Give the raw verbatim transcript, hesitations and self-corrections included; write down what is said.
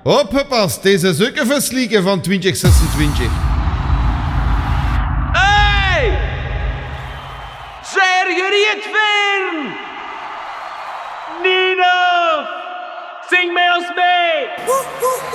Opgepast, deze is ook een verslieken van twintig zesentwintig. Hey! Zijn gereed Vern? Nino! Zing met ons mee!